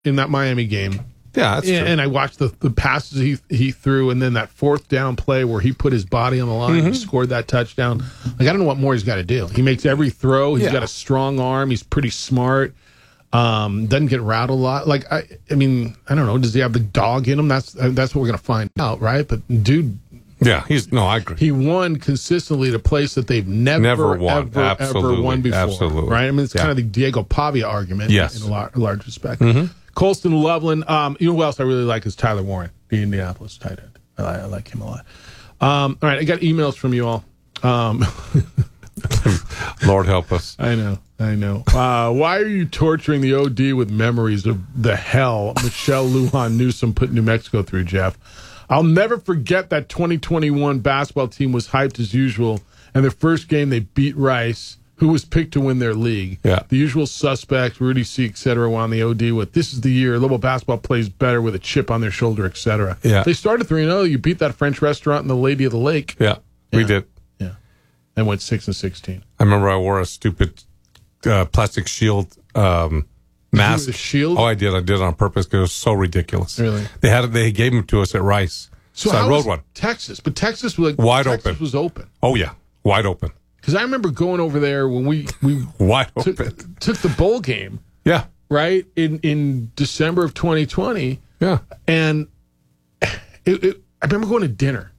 in that Miami game. Yeah, that's true. And I watched the passes he threw, and then that fourth down play where he put his body on the line and scored that touchdown. Like, I don't know what more he's got to do. He makes every throw. He's got a strong arm. He's pretty smart. Doesn't get rattled a lot. Like, I mean, I don't know. Does he have the dog in him? That's what we're going to find out, right? But dude, yeah, I agree. He won consistently at a place that they've never won. ever won before. Absolutely. Right? I mean, it's kind of the Diego Pavia argument in a large respect. Colston Loveland. You know who else I really like is Tyler Warren, the Indianapolis tight end. I like him a lot. All right, I got emails from you all. Lord help us. I know. Why are you torturing the OD with memories of the hell Michelle Lujan Newsom put New Mexico through, Jeff? I'll never forget that 2021 basketball team was hyped as usual, and their first game they beat Rice, who was picked to win their league. Yeah. The usual suspects, Rudy C., et cetera, were on the OD with, this is the year Louisville basketball plays better with a chip on their shoulder, et cetera. Yeah. They started 3-0. You beat that French restaurant in the Lady of the Lake. Yeah, we did. Yeah. And went 6-16. I remember I wore a stupid plastic shield mask. The shield? Oh, I did. I did it on purpose because it was so ridiculous. Really? They gave them to us at Rice. So I rode one. Texas, but Texas was wide Texas open. was open. Oh yeah, wide open. Because I remember going over there when we wide open took the bowl game. Yeah. Right in December of 2020. Yeah. And I remember going to dinner.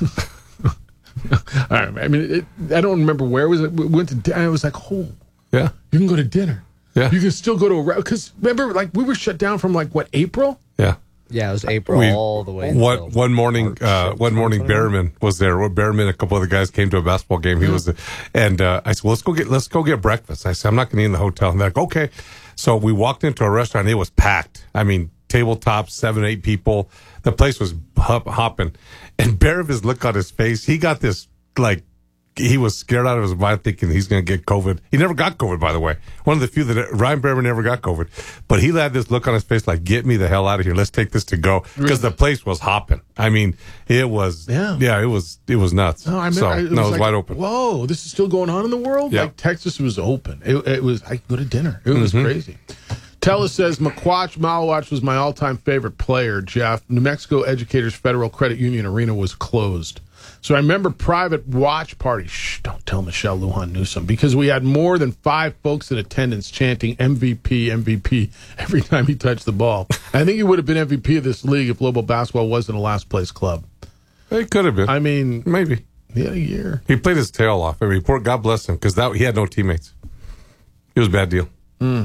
All right. I mean, I don't remember where was it. We went to dinner. I was like, oh, yeah, you can go to dinner. Yeah. You can still go to because remember, like we were shut down from like what, April? Yeah. Yeah, it was April all the way. One morning, Behrman was there. Behrman, a couple other guys came to a basketball game. He was, and I said, well, let's go get breakfast. I said, I'm not going to eat in the hotel. And they're like, okay. So we walked into a restaurant. It was packed. I mean, tabletops, 7-8 people. The place was hopping. And Behrman's look on his face, he got this like. He was scared out of his mind thinking he's going to get COVID. He never got COVID, by the way. One of the few that Ryan Behrman never got COVID. But he had this look on his face like, get me the hell out of here. Let's take this to go. Because the place was hopping. I mean, it was, it was nuts. No, I remember, it was wide open. Whoa, this is still going on in the world? Yeah. Like Texas was open. It was, I could go to dinner. It was crazy. Tella says, Malawach was my all-time favorite player, Jeff. New Mexico Educators Federal Credit Union Arena was closed. So I remember private watch parties. Shh, don't tell Michelle Lujan Newsom, because we had more than 5 folks in attendance chanting MVP, MVP every time he touched the ball. I think he would have been MVP of this league if Lobo basketball wasn't a last-place club. It could have been. I mean, maybe. He had a year. He played his tail off. I mean, poor God bless him, because he had no teammates. It was a bad deal.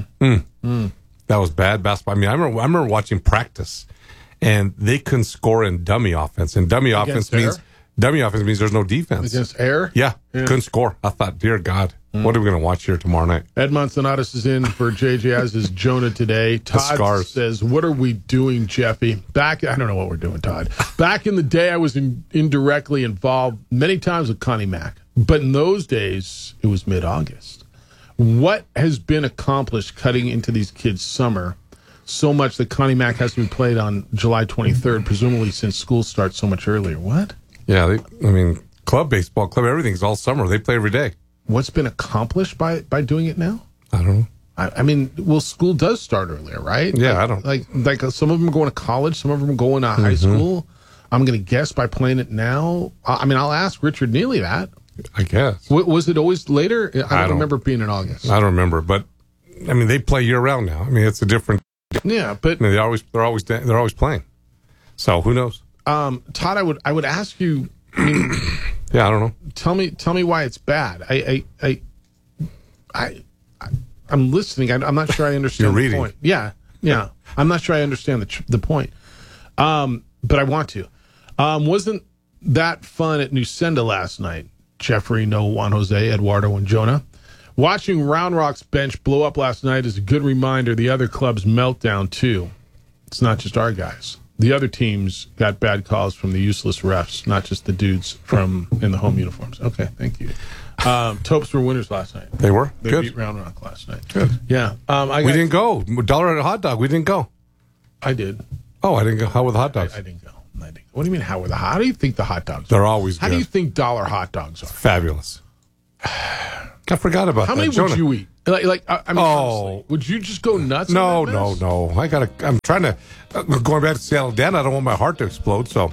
That was bad basketball. I mean, I remember watching practice, and they couldn't score in dummy offense. And dummy offense means there's no defense. Against air? Yeah, couldn't score. I thought, dear God, what are we going to watch here tomorrow night? Ed Monsonatus is in for JJ, as is Jonah today. Todd says, what are we doing, Jeffy? I don't know what we're doing, Todd. Back in the day, I was indirectly involved many times with Connie Mack. But in those days, it was mid-August. What has been accomplished cutting into these kids' summer so much that Connie Mack has to be played on July 23rd, presumably since school starts so much earlier? What? Yeah, club baseball, club everything's all summer. They play every day. What's been accomplished by doing it now? I don't know. I mean, school does start earlier, right? Yeah, I don't. Like some of them are going to college, some of them are going to high school. I'm going to guess by playing it now. I mean, I'll ask Richard Neely that. I guess. Was it always later? I don't remember it being in August. I don't remember, but I mean, they play year round now. I mean, it's a different. Yeah, but they're always playing. So who knows? Todd, I would ask you. I mean, yeah, I don't know. Tell me why it's bad. I'm listening. I'm not sure I understand the point. Yeah. I'm not sure I understand the point. But I want to. Wasn't that fun at Nusenda last night? Jeffrey, Noah, Juan Jose, Eduardo, and Jonah. Watching Round Rock's bench blow up last night is a good reminder the other club's meltdown, too. It's not just our guys. The other teams got bad calls from the useless refs, not just the dudes in the home uniforms. Okay, thank you. Topes were winners last night. They were? They Good. beat Round Rock last night. Good. Yeah. We didn't go. $1 at a hot dog. We didn't go. I did. Oh, I didn't go. How were the hot dogs? I didn't go. What do you mean, how were the hot? How do you think the hot dogs are? They're always good. How do you think dollar hot dogs are? Fabulous. I forgot about that. How many would you eat? Honestly, would you just go nuts? No. I'm trying to. Going back to Seattle, Dan. I don't want my heart to explode, so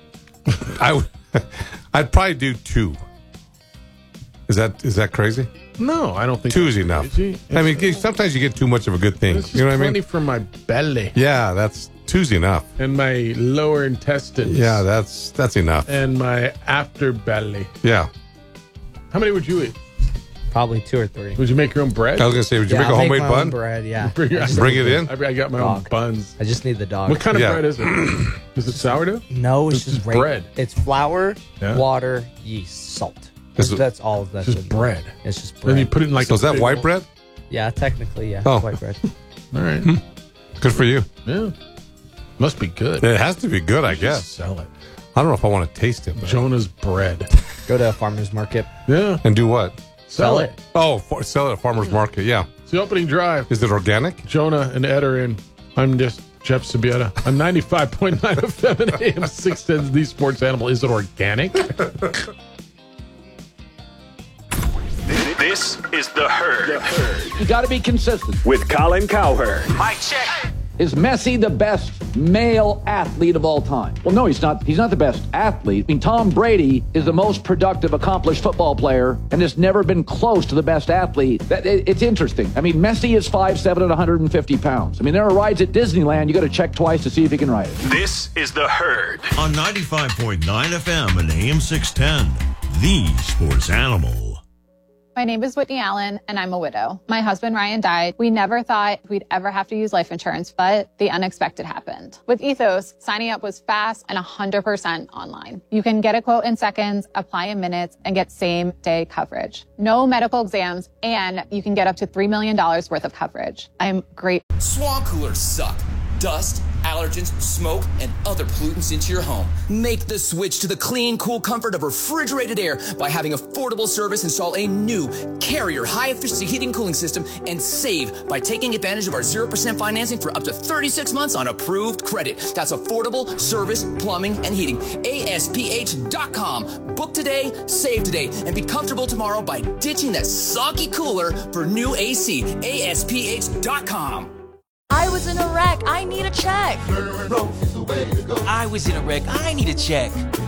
I'd probably do 2. Is that crazy? No, I don't think 2 is enough. I mean, sometimes you get too much of a good thing. You know what I mean? Plenty for my belly. Yeah, that's 2's enough. And my lower intestines. Yeah, that's enough. And my after belly. Yeah. How many would you eat? Probably 2 or 3. Would you make your own bread? I was going to say, would you make a homemade bun? Bread, yeah. Bring it in? I got my own buns. I just need the dog. What kind of bread is it? Is it sourdough? No, it's just bread. It's flour, water, yeast, salt. That's all of that. Just bread. It's just bread. Then you put it in So is that white bread? Yeah, technically, yeah. Oh. White bread. All right. Good for you. Yeah. Must be good. It has to be good, I guess. Sell it. I don't know if I want to taste it. Jonah's bread. Go to a farmer's market. Yeah. And do what? Sell it. Oh, sell it at farmer's market, yeah. It's the opening drive. Is it organic? Jonah and Ed are in. I'm just Jeff Sibieta. I'm 95.9 FM and AM 610, the sports animal. Is it organic? This is The Herd. You got to be consistent. With Colin Cowherd. Mic check. Is Messi the best male athlete of all time? Well, no, he's not. He's not the best athlete. I mean, Tom Brady is the most productive, accomplished football player and has never been close to the best athlete. It's interesting. I mean, Messi is 5'7" and 150 pounds. I mean, there are rides at Disneyland you got to check twice to see if he can ride it. This is The Herd. On 95.9 FM and AM 610, the sports animal. My name is Whitney Allen, and I'm a widow. My husband, Ryan, died. We never thought we'd ever have to use life insurance, but the unexpected happened. With Ethos, signing up was fast and 100% online. You can get a quote in seconds, apply in minutes, and get same-day coverage. No medical exams, and you can get up to $3 million worth of coverage. I'm grateful. Swamp coolers suck. Dust, allergens, smoke, and other pollutants into your home. Make the switch to the clean, cool comfort of refrigerated air by having affordable service install a new Carrier high-efficiency heating and cooling system and save by taking advantage of our 0% financing for up to 36 months on approved credit. That's affordable service, plumbing, and heating. ASPH.com. Book today, save today, and be comfortable tomorrow by ditching that soggy cooler for new AC. ASPH.com. I was in a wreck. I need a check. I was in a wreck. I need a check.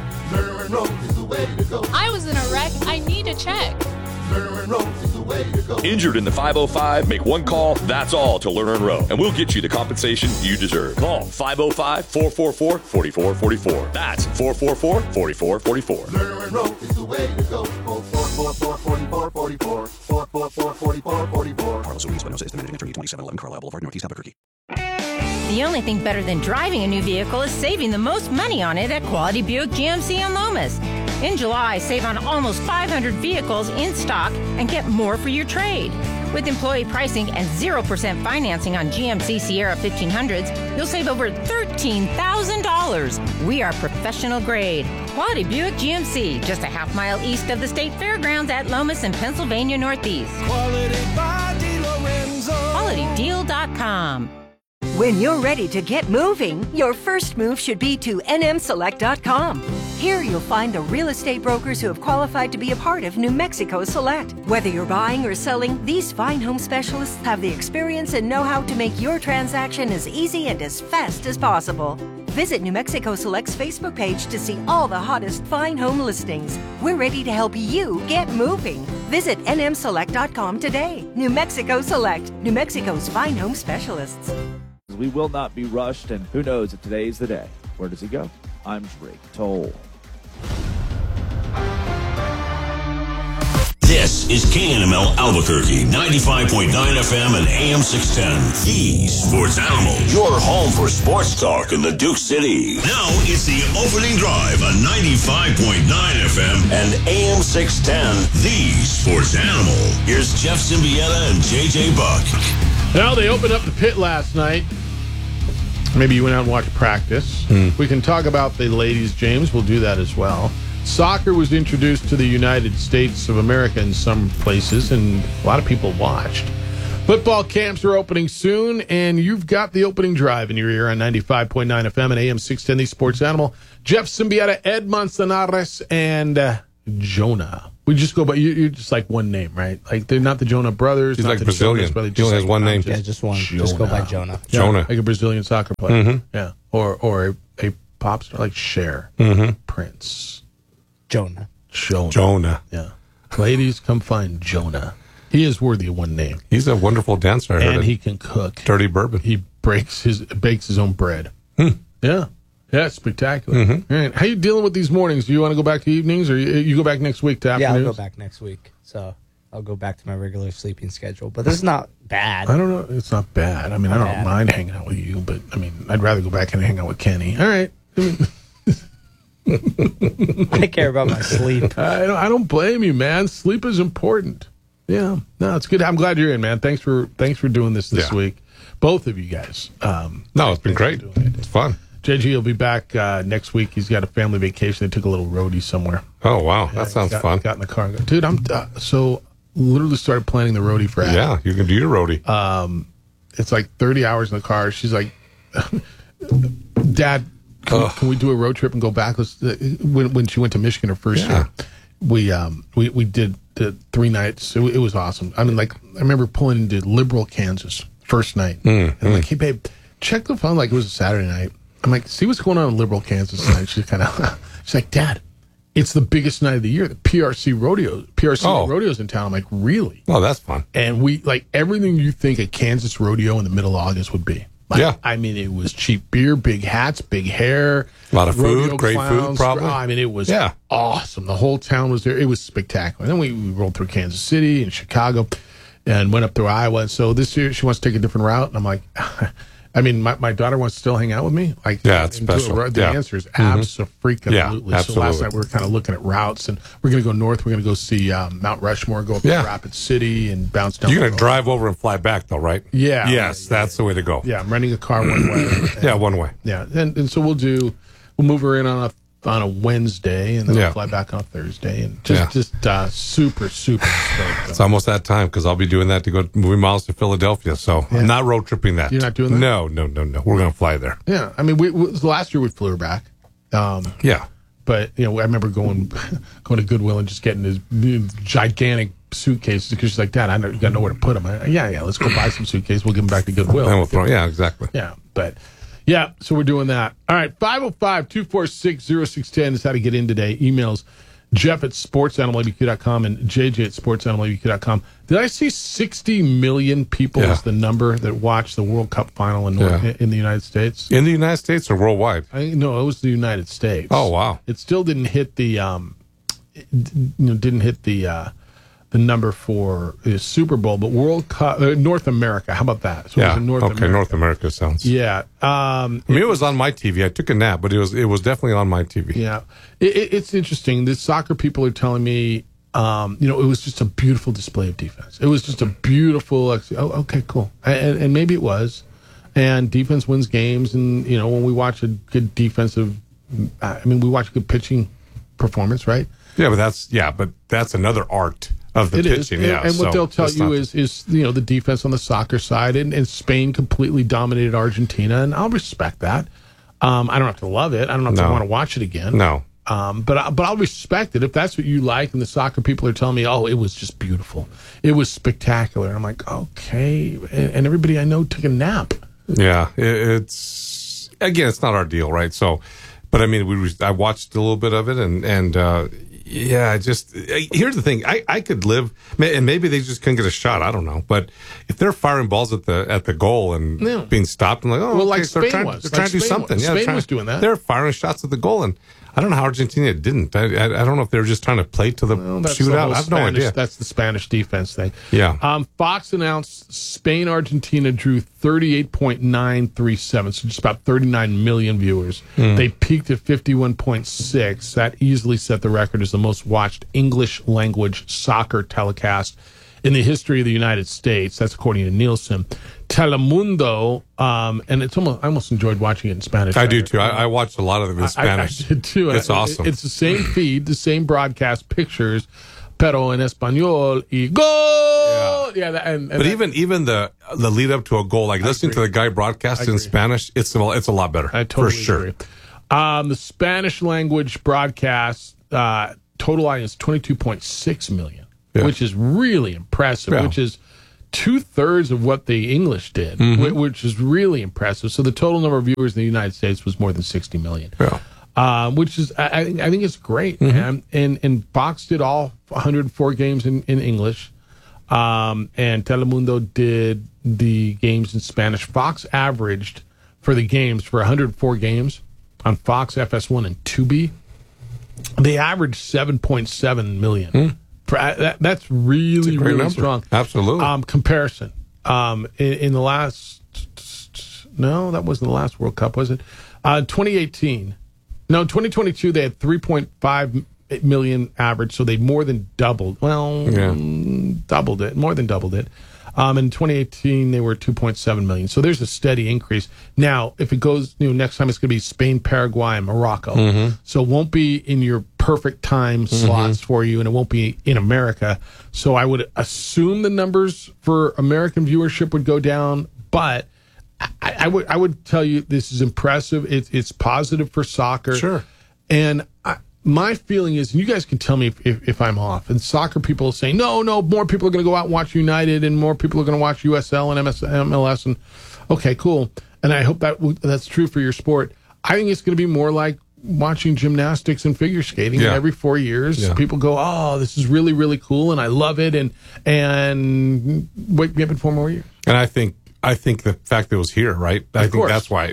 I was in a wreck. I need a check. Injured in the 505? Make one call, that's all, to Lerner and Rowe, and we'll get you the compensation you deserve. Call 505-444-4444. That's 444-4444. Lerner and Rowe is the way to go. 444-4444. 444-4444. Carlos Ruiz, Espinosa, estimated attorney, 2711 Carlisle Boulevard, Northeast Albuquerque. The only thing better than driving a new vehicle is saving the most money on it at Quality Buick GMC in Lomas. In July, save on almost 500 vehicles in stock and get more for your trade. With employee pricing and 0% financing on GMC Sierra 1500s, you'll save over $13,000. We are professional grade. Quality Buick GMC, just a half mile east of the State Fairgrounds at Lomas in Pennsylvania Northeast. Quality by DeLorenzo. QualityDeal.com. When you're ready to get moving, your first move should be to nmselect.com. Here you'll find the real estate brokers who have qualified to be a part of New Mexico Select. Whether you're buying or selling, these fine home specialists have the experience and know-how to make your transaction as easy and as fast as possible. Visit New Mexico Select's Facebook page to see all the hottest fine home listings. We're ready to help you get moving. Visit nmselect.com today. New Mexico Select, New Mexico's fine home specialists. We will not be rushed, and who knows if today's the day. Where does he go? I'm Drake Toll. This is KNML Albuquerque, 95.9 FM and AM 610. The Sports Animal, your home for sports talk in the Duke City. Now it's the opening drive on 95.9 FM and AM 610. The Sports Animal. Here's Jeff Symbieta and JJ Buck. Well, they opened up the pit last night. Maybe you went out and watched practice. We can talk about the ladies, James. We'll do that as well. Soccer was introduced to the United States of America in some places, and a lot of people watched. Football camps are opening soon, and you've got the opening drive in your ear on 95.9 FM and AM 610, the Sports Animal. Jeff Symbieta, Ed Manzanares, and Jonah. We just go by, you're just like one name, right? Like they're not the Jonah brothers. He's not like the Brazilian. Jonas, He only has one name. Yeah, just one. Just go by Jonah. Yeah, Jonah. like a Brazilian soccer player. Mm-hmm. Yeah. Or a pop star like Cher. Mm-hmm. Prince. Jonah. Yeah. Ladies, come find Jonah. He is worthy of one name. He's a wonderful dancer. And he can cook. Dirty bourbon. He bakes his own bread. Yeah. Yeah, it's spectacular. Mm-hmm. All right. How you dealing with these mornings? Do you want to go back to evenings, or you go back next week to afternoons? Yeah, I'll go back next week. So I'll go back to my regular sleeping schedule. But this is not bad. I don't know. It's not bad. I mean, I don't mind hanging out with you, but I mean, I'd rather go back and hang out with Kenny. All right. I care about my sleep. I don't blame you, man. Sleep is important. Yeah. No, it's good. I'm glad you're in, man. Thanks for doing this week. Both of you guys. No, it's been great. It's fun. JG will be back next week. He's got a family vacation. They took a little roadie somewhere. Oh, wow. That sounds fun. Got in the car. Dude, I'm so literally started planning the roadie for Adam. Yeah, you can do your roadie. It's like 30 hours in the car. She's like, Dad, can we do a road trip and go back? When she went to Michigan her first year, we did the 3 nights. It was awesome. I mean, like, I remember pulling into Liberal, Kansas first night. And I'm like, hey, babe, check the phone like it was a Saturday night. I'm like, see what's going on in Liberal, Kansas tonight. She's like, Dad, it's the biggest night of the year. The PRC rodeo's in town. I'm like, really? Oh, that's fun. And we, like, everything you think a Kansas rodeo in the middle of August would be. Like, I mean, it was cheap beer, big hats, big hair. A lot of food, great food, probably. I mean, it was awesome. The whole town was there. It was spectacular. And then we rolled through Kansas City and Chicago and went up through Iowa. And so this year she wants to take a different route. And I'm like, I mean, my daughter wants to still hang out with me. Like, yeah, it's special. The answer is absolutely. Yeah, absolutely. So last night we were kind of looking at routes, and we're going to go north. We're going to go see Mount Rushmore, go up to Rapid City, and bounce down. You're going to drive over and fly back, though, right? Yeah. Yes, that's the way to go. Yeah, I'm renting a car one way. One way. Yeah, and so we'll move her in on a Wednesday, and then we'll fly back on a Thursday, and just super stoked. It's almost that time because I'll be doing that to go moving miles to Philadelphia. So I'm not road tripping that. You're not doing that? No. We're going to fly there. Yeah, I mean, last year we flew her back. But I remember going to Goodwill and just getting this gigantic suitcases because she's like, Dad, I got nowhere to put them. Let's go buy some suitcases. We'll give them back to Goodwill. And we'll throw. Yeah, exactly. Yeah, but. Yeah, so we're doing that. All right, 505-246-0610 is how to get in today. Emails Jeff at sportsanimalabq.com and JJ at sportsanimalabq.com. Did I see 60 million people is the number that watched the World Cup final in the United States? In the United States or worldwide? No, it was the United States. Oh, wow. It still didn't hit the the number for the Super Bowl, but World Cup, North America. How about that? So it was in North America sounds. Yeah. I mean, it was on my TV. I took a nap, but it was definitely on my TV. Yeah. It's interesting. The soccer people are telling me, it was just a beautiful display of defense. It was just a beautiful, okay, cool. And maybe it was. And defense wins games. And, when we watch a good defensive, we watch a good pitching performance, right? Yeah, but that's another art of the pitching. Yeah, and what they'll tell you is the defense on the soccer side, and Spain completely dominated Argentina, and I'll respect that. I don't have to love it. I don't have to want to watch it again. No. But I'll respect it if that's what you like, and the soccer people are telling me, oh, it was just beautiful, it was spectacular. And I'm like, okay, and everybody I know took a nap. Yeah, it's not our deal, right? So, but I mean, I watched a little bit of it, and here's the thing. I could live, and maybe they just couldn't get a shot. I don't know. But if they're firing balls at the goal and being stopped, I'm like, like Spain was. They're trying to do something. Spain was doing that. They're firing shots at the goal, and I don't know how Argentina didn't. I don't know if they were just trying to play to the shootout. I have no idea. That's the Spanish defense thing. Yeah. Fox announced Spain-Argentina drew 38.937, so just about 39 million viewers. They peaked at 51.6. That easily set the record as the most watched English-language soccer telecast in the history of the United States. That's according to Nielsen. Telemundo, and I almost enjoyed watching it in Spanish. I do too. I watched a lot of it in Spanish. I did too. It's awesome. It's the same feed, the same broadcast pictures, pero en español y gol. Yeah, but even the lead up to a goal, like listening to the guy broadcast in Spanish, it's a lot better. I totally for sure. Agree. The Spanish language broadcast total audience 22.6 million, which is really impressive, which is 2/3 of what the English did, which is really impressive. So the total number of viewers in the United States was more than 60 million, which is, I think it's great, man. And Fox did all 104 games in English, and Telemundo did the games in Spanish. Fox averaged for the games, for 104 games on Fox, FS1, and Tubi, they averaged 7.7 million. That's really, really strong. Absolutely. Comparison. In the last, no, that wasn't the last World Cup, was it? 2018. No, 2022, they had 3.5 million average, so they more than doubled. Well, doubled it, more than doubled it. In 2018, they were 2.7 million. So there's a steady increase. Now, if it goes, next time it's going to be Spain, Paraguay, and Morocco. So it won't be in your perfect time slots for you, and it won't be in America. So I would assume the numbers for American viewership would go down, but I would tell you this is impressive. It's positive for soccer. Sure. And my feeling is, and you guys can tell me if I'm off, and soccer people say, no, more people are going to go out and watch United, and more people are going to watch USL and MLS, and okay, cool. And I hope that's true for your sport. I think it's going to be more like watching gymnastics and figure skating. And every 4 years, people go, oh, this is really, really cool, and I love it, and wake me up in 4 more years. And I think the fact that it was here, right? I think that's why.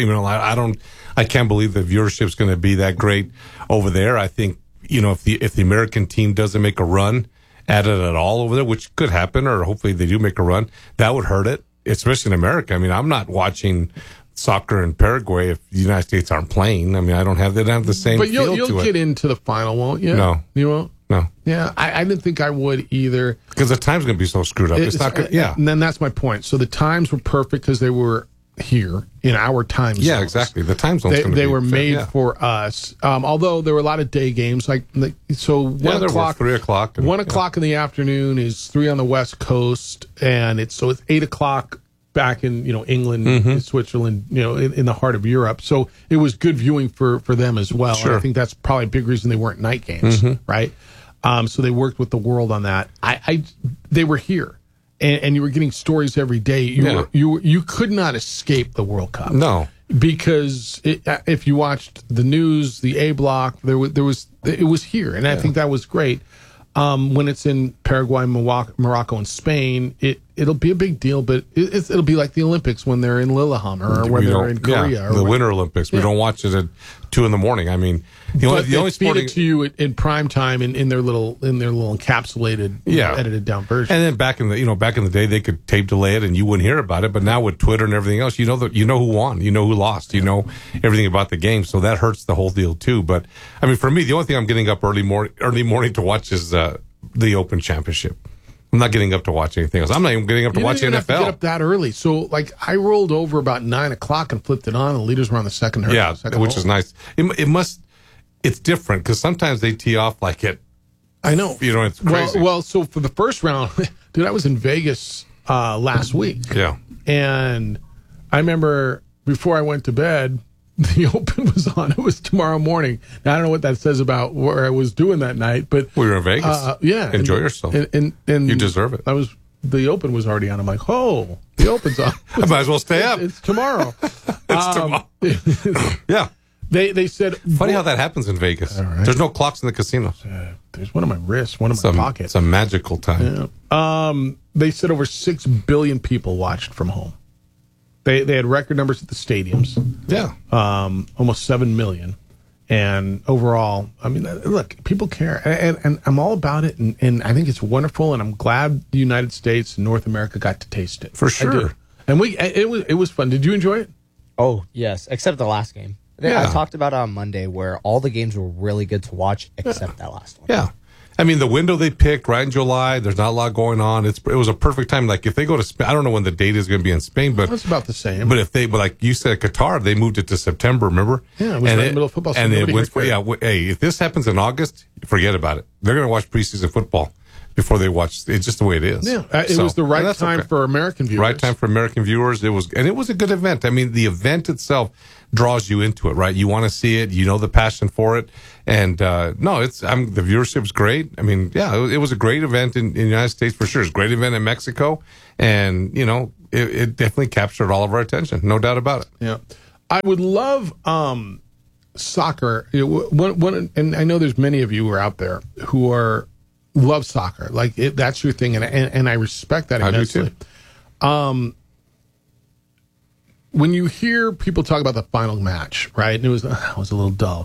I can't believe the viewership is going to be that great over there. I think, if the American team doesn't make a run at it at all over there, which could happen, or hopefully they do make a run, that would hurt it, especially in America. I mean, I'm not watching soccer in Paraguay if the United States aren't playing. I mean, they don't have the same feel to it. But you'll get into the final, won't you? No. You won't? No. Yeah, I didn't think I would either. Because the time's going to be so screwed up. It's not good. Yeah. And then that's my point. So the times were perfect because they were here in our time zones. Yeah, exactly. The time zones they were made for us. Although there were a lot of day games, so 1 o'clock, 3 o'clock, 1 o'clock in the afternoon is 3 on the West Coast, and it's 8 o'clock back in England, and Switzerland, in the heart of Europe. So it was good viewing for them as well. Sure. And I think that's probably a big reason they weren't night games, right? So they worked with the world on that. They were here, and you were getting stories every day. You could not escape the World Cup. No, because if you watched the news, the A Block, it was here, and I think that was great. When it's in Paraguay, Morocco, and Spain, it'll be a big deal, but it'll be like the Olympics when they're in Lillehammer or when they're in Korea. The Winter Olympics. We don't watch it at 2 in the morning. I mean, the only feed it to you in prime time in their little encapsulated, edited down version. And then back in the day, they could tape delay it and you wouldn't hear about it. But now with Twitter and everything else, you know who won, you know who lost, you know everything about the game. So that hurts the whole deal too. But I mean, for me, the only thing I'm getting up early morning to watch is the Open Championship. I'm not getting up to watch anything else. I'm not even getting up to watch NFL. Have to get up that early. So, I rolled over about 9 o'clock and flipped it on. The leaders were on the second hurdle. Yeah, which is nice. It's different because sometimes they tee off at. I know. It's crazy. Well, so for the first round, dude, I was in Vegas last week. Yeah. And I remember before I went to bed, the Open was on. It was tomorrow morning. Now, I don't know what that says about where I was doing that night, but we were in Vegas. Yeah, enjoy yourself. And you deserve it. The Open was already on. I'm like, oh, the Open's on. I might as well stay up. It's tomorrow. Tomorrow. Yeah. They said funny how that happens in Vegas. Right. There's no clocks in the casinos. There's one in my wrist, one in my pocket. It's a magical time. Yeah. They said over 6 billion people watched from home. They had record numbers at the stadiums. Yeah. Almost 7 million. And overall, I mean, look, people care. And I'm all about it. And I think it's wonderful. And I'm glad the United States and North America got to taste it. For sure. And it was fun. Did you enjoy it? Oh, yes. Except the last game. Yeah. I talked about it on Monday where all the games were really good to watch except that last one. Yeah. I mean, the window they picked right in July, there's not a lot going on. It was a perfect time. If they go to Spain, I don't know when the date is going to be in Spain, but it's about the same. But like you said, Qatar, they moved it to September, remember? Yeah, it was right in the middle of football season. And it went, hey, if this happens in August, forget about it. They're going to watch preseason football. before they watch. It's just the way it is. Yeah, it was the right time for American viewers. Right time for American viewers. It was a good event. I mean, the event itself draws you into it, right? You want to see it. You know the passion for it, and the viewership's great. I mean, yeah, it was a great event in the United States for sure. It's a great event in Mexico, and it definitely captured all of our attention, no doubt about it. Yeah, I would love soccer. And I know there's many of you who are out there who love soccer, like that's your thing, and I respect that immensely. I do too. When you hear people talk about the final match, right, and it was a little dull.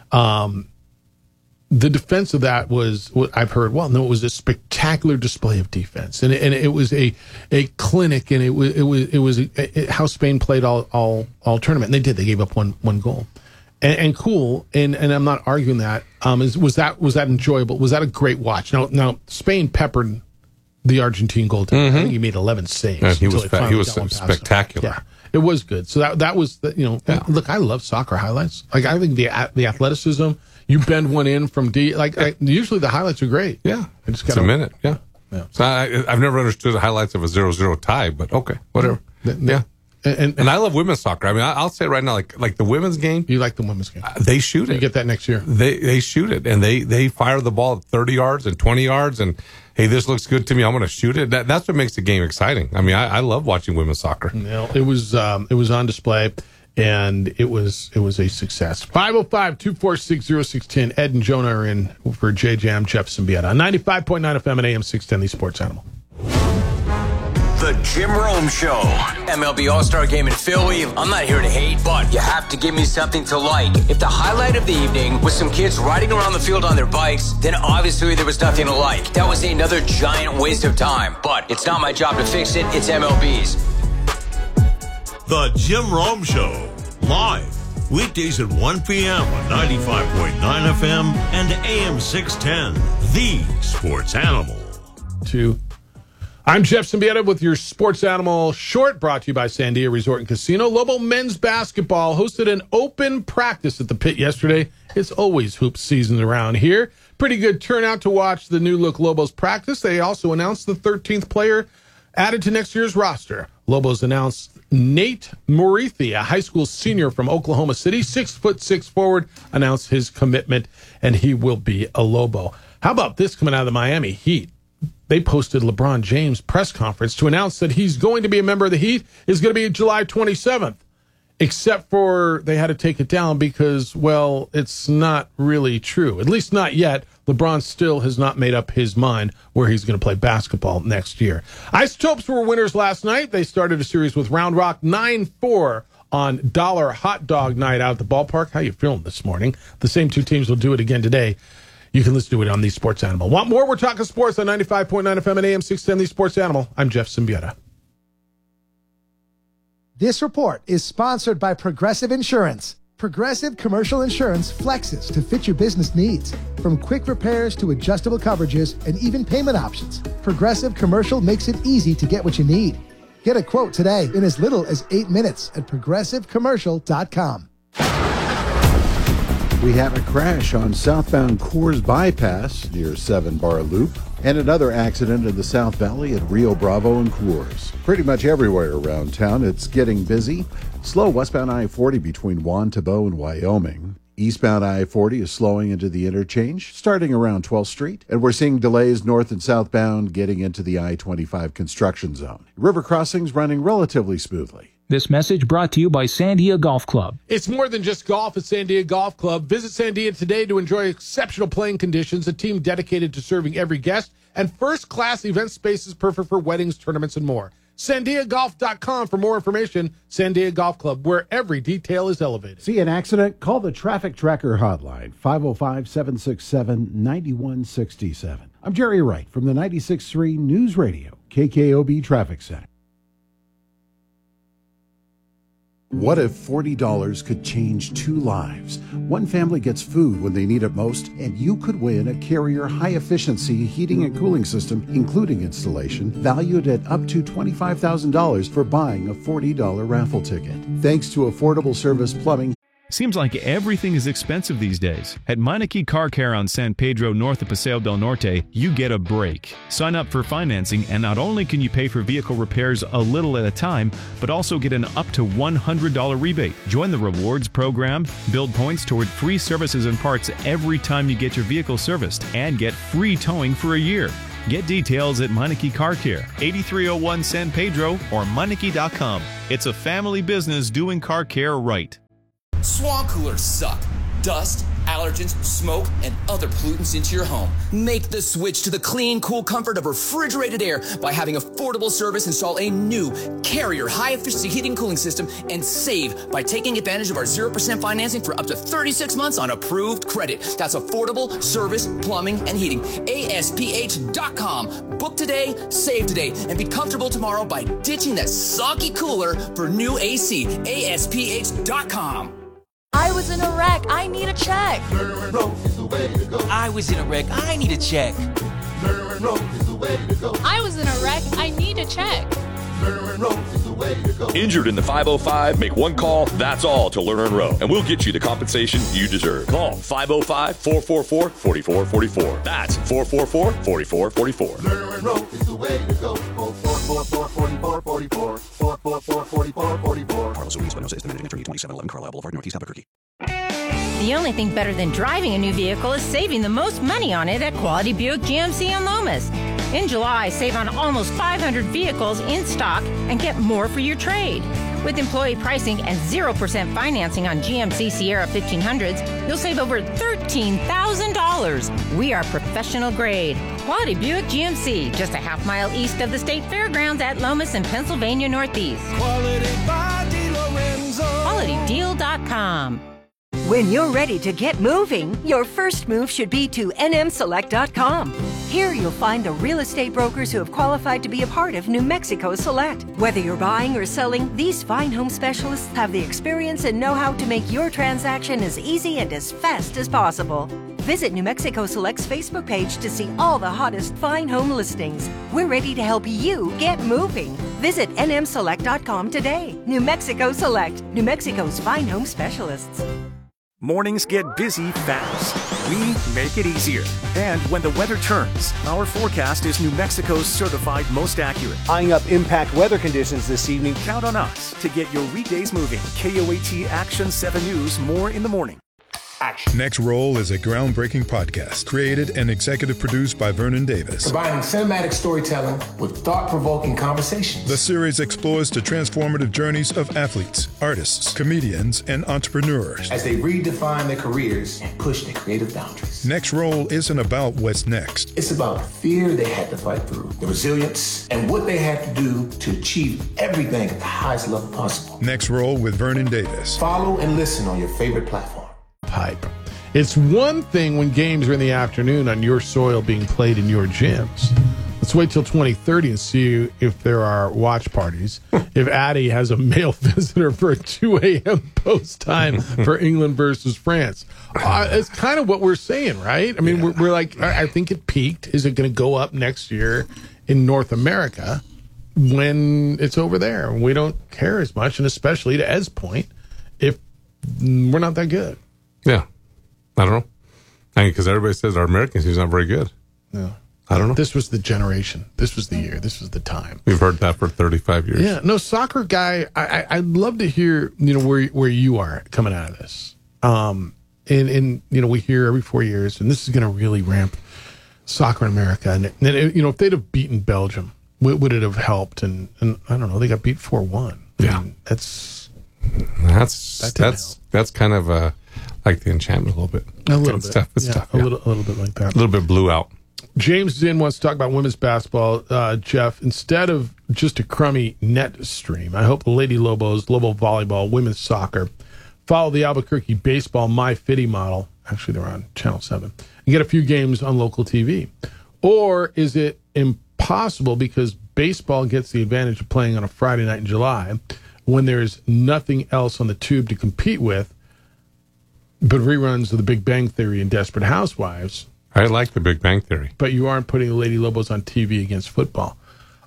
The defense of that was what I've heard. Well, no, it was a spectacular display of defense, and it was a clinic, and it was how Spain played all tournament, and they did. They gave up one goal. And cool, and I'm not arguing that. Was that enjoyable? Was that a great watch? Now Spain peppered the Argentine goaltender. I think he made 11 saves. And he was spectacular. Yeah, it was good. So that was Look, I love soccer highlights. Like I think the athleticism. You bend one in from D. Usually the highlights are great. Yeah, it's a minute. Yeah. So I've never understood the highlights of a 0-0 tie, but okay, whatever. Yeah. And I love women's soccer. I mean, I'll say right now, like the women's game. You like the women's game? They shoot it. You get that next year. They shoot it, and they fire the ball at 30 yards and 20 yards, and hey, this looks good to me. I'm going to shoot it. That's what makes the game exciting. I mean, I love watching women's soccer. It was on display, and it was a success. 505-246-0610. Ed and Jonah are in for J-Jam, Jeff Symbieta on 95.9 FM and AM 610, the Sports Animal. The Jim Rome Show. MLB All-Star Game in Philly. I'm not here to hate, but you have to give me something to like. If the highlight of the evening was some kids riding around the field on their bikes, then obviously there was nothing to like. That was another giant waste of time. But it's not my job to fix it. It's MLB's. The Jim Rome Show. Live. Weekdays at 1 p.m. on 95.9 FM and AM 610. The Sports Animal. I'm Jeff Symbieta with your Sports Animal Short, brought to you by Sandia Resort and Casino. Lobo men's basketball hosted an open practice at the pit yesterday. It's always hoop season around here. Pretty good turnout to watch the new look Lobos practice. They also announced the 13th player added to next year's roster. Lobos announced Nate Murithi, a high school senior from Oklahoma City, 6'6" forward, announced his commitment, and he will be a Lobo. How about this coming out of the Miami Heat? They posted LeBron James' press conference to announce that he's going to be a member of the Heat is going to be July 27th, except for they had to take it down because, well, it's not really true. At least not yet. LeBron still has not made up his mind where he's going to play basketball next year. Isotopes were winners last night. They started a series with Round Rock 9-4 on Dollar Hot Dog Night out at the ballpark. How you feeling this morning? The same two teams will do it again today. You can listen to it on The Sports Animal. Want more? We're talking sports on 95.9 FM and AM 610, The Sports Animal. I'm Jeff Symbieta. This report is sponsored by Progressive Insurance. Progressive Commercial Insurance flexes to fit your business needs. From quick repairs to adjustable coverages and even payment options, Progressive Commercial makes it easy to get what you need. Get a quote today in as little as 8 minutes at progressivecommercial.com. We have a crash on southbound Coors Bypass near 7 Bar Loop, and another accident in the South Valley at Rio Bravo and Coors. Pretty much everywhere around town, it's getting busy. Slow westbound I-40 between Wantabo and Wyoming. Eastbound I-40 is slowing into the interchange, starting around 12th Street, and we're seeing delays north and southbound getting into the I-25 construction zone. River crossings running relatively smoothly. This message brought to you by Sandia Golf Club. It's more than just golf at Sandia Golf Club. Visit Sandia today to enjoy exceptional playing conditions, a team dedicated to serving every guest, and first-class event spaces perfect for weddings, tournaments, and more. SandiaGolf.com for more information. Sandia Golf Club, where every detail is elevated. See an accident? Call the Traffic Tracker hotline, 505-767-9167. I'm Jerry Wright from the 96.3 News Radio, KKOB Traffic Center. What if $40 could change 2 lives? One family gets food when they need it most, and you could win a Carrier high-efficiency heating and cooling system, including installation, valued at up to $25,000 for buying a $40 raffle ticket. Thanks to Affordable Service Plumbing. Seems like everything is expensive these days. At Meineke Car Care on San Pedro north of Paseo del Norte, you get a break. Sign up for financing and not only can you pay for vehicle repairs a little at a time, but also get an up to $100 rebate. Join the rewards program, build points toward free services and parts every time you get your vehicle serviced, and get free towing for a year. Get details at Meineke Car Care, 8301 San Pedro or Meineke.com. It's a family business doing car care right. Swamp coolers suck. Dust, allergens, smoke, and other pollutants into your home. Make the switch to the clean, cool comfort of refrigerated air by having affordable service install a new Carrier high-efficiency heating and cooling system and save by taking advantage of our 0% financing for up to 36 months on approved credit. That's affordable service, plumbing, and heating. ASPH.com. Book today, save today, and be comfortable tomorrow by ditching that soggy cooler for new AC. ASPH.com. I was in a wreck. I need a check. I was in a wreck. I need a check. I was in a wreck. I need a check. Injured in the 505? Make one call, that's all, to Lerner and Rowe, and we'll get you the compensation you deserve. Call 505-444-4444. That's 444-4444. Lerner and Rowe is the way to go. 444-4444. 444-4444. Carlos O'Neill, estimated attorney, 2711 Carlisle Boulevard, Northeast Albuquerque. The only thing better than driving a new vehicle is saving the most money on it at Quality Buick GMC in Lomas. In July, save on almost 500 vehicles in stock and get more for your trade. With employee pricing and 0% financing on GMC Sierra 1500s, you'll save over $13,000. We are professional grade. Quality Buick GMC, just a half-mile east of the State Fairgrounds at Lomas in Pennsylvania Northeast. Quality by DeLorenzo. QualityDeal.com. When you're ready to get moving, your first move should be to nmselect.com. Here you'll find the real estate brokers who have qualified to be a part of New Mexico Select. Whether you're buying or selling, these fine home specialists have the experience and know-how to make your transaction as easy and as fast as possible. Visit New Mexico Select's Facebook page to see all the hottest fine home listings. We're ready to help you get moving. Visit nmselect.com today. New Mexico Select, New Mexico's fine home specialists. Mornings get busy fast. We make it easier. And when the weather turns, our forecast is New Mexico's certified most accurate. Eyeing up impact weather conditions this evening. Count on us to get your weekdays moving. KOAT Action 7 News, more in the morning. Action. Next Roll is a groundbreaking podcast created and executive produced by Vernon Davis. Combining cinematic storytelling with thought-provoking conversations. The series explores the transformative journeys of athletes, artists, comedians, and entrepreneurs as they redefine their careers and push their creative boundaries. Next Roll isn't about what's next. It's about the fear they had to fight through, the resilience, and what they had to do to achieve everything at the highest level possible. Next Roll with Vernon Davis. Follow and listen on your favorite platform. Hype. It's one thing when games are in the afternoon on your soil being played in your gyms. Let's wait till 2030 and see if there are watch parties. If Addy has a male visitor for a 2 a.m. post time for England versus France. It's kind of what we're saying, right? I mean, we're like, I think it peaked. Is it going to go up next year in North America when it's over there? We don't care as much, and especially to Ed's point, if we're not that good. Yeah. I don't know. I mean, because everybody says our American team's not very good. No. I don't know. This was the generation. This was the year. This was the time. We've heard that for 35 years. Yeah. No, soccer guy, I'd love to hear, where you are coming out of this. And we hear every 4 years, and this is going to really ramp soccer in America. And if they'd have beaten Belgium, would it have helped? And I don't know. They got beat 4-1. Yeah. I mean, that's kind of like the enchantment a little bit. A little bit. Stuff. It's tough. A little bit like that. A little bit blew out. James Zinn wants to talk about women's basketball. Jeff, instead of just a crummy net stream, I hope the Lady Lobos, Lobo Volleyball, women's soccer follow the Albuquerque baseball My Fitty model. Actually, they're on Channel 7. And get a few games on local TV. Or is it impossible because baseball gets the advantage of playing on a Friday night in July when there's nothing else on the tube to compete with but reruns of The Big Bang Theory and Desperate Housewives? I like The Big Bang Theory. But you aren't putting the Lady Lobos on TV against football.